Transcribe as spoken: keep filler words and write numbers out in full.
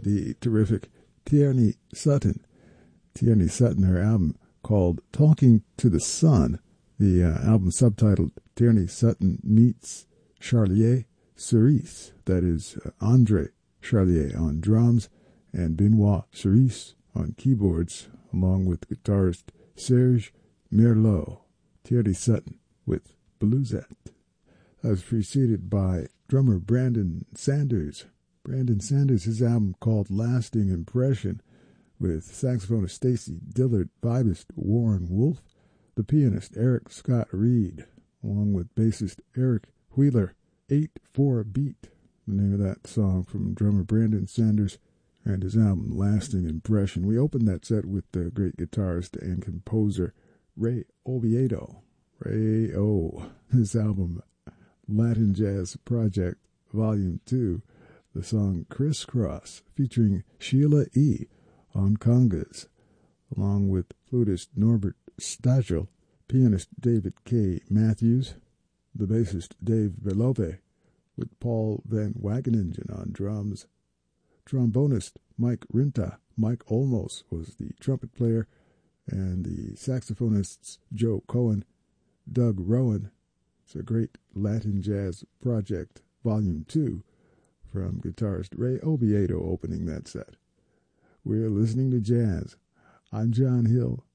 the terrific Tierney Sutton. Tierney Sutton, her album called Talking to the Sun. The uh, album subtitled Tierney Sutton Meets Charlier Cerise. That is uh, Andre Charlier on drums and Benoit Cerise on keyboards, along with guitarist Serge Merlot. Tierney Sutton with Bluesette. That was preceded by drummer Brandon Sanders. Brandon Sanders, his album called Lasting Impression, with saxophonist Stacy Dillard, vibist Warren Wolf, the pianist Eric Scott Reed, along with bassist Eric Wheeler. eight four Beat, the name of that song from drummer Brandon Sanders and his album Lasting Impression. We opened that set with the great guitarist and composer Ray Oviedo. Ray O. His album Latin Jazz Project Volume two, the song Crisscross, featuring Sheila E. on congas, along with flutist Norbert Stachel, pianist David K. Matthews, the bassist Dave Velope, with Paul Van Wageningen on drums. Trombonist Mike Rinta, Mike Olmos was the trumpet player, and the saxophonists Joe Cohen, Doug Rowan. It's a great Latin Jazz Project, Volume two, from guitarist Ray Oviedo opening that set. We're listening to jazz. I'm John Hill.